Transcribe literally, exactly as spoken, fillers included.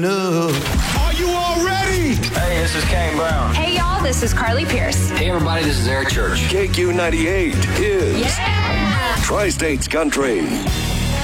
Are you all ready? Hey, this is Kane Brown. Hey, y'all, this is Carly Pierce. Hey, everybody, this is Eric Church. K Q ninety-eight is Yeah! Tri-States Country.